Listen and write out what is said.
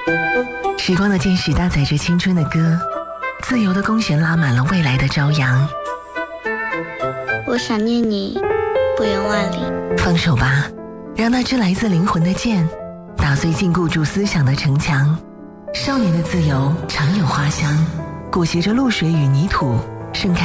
时光的箭矢搭载着青春的歌，自由的弓弦拉满了未来的朝阳。 我想念你，不远万里。 放手吧，让那支来自灵魂的箭打碎禁锢住思想的城墙。少年的自由常有花香，裹挟着露水与泥土，盛开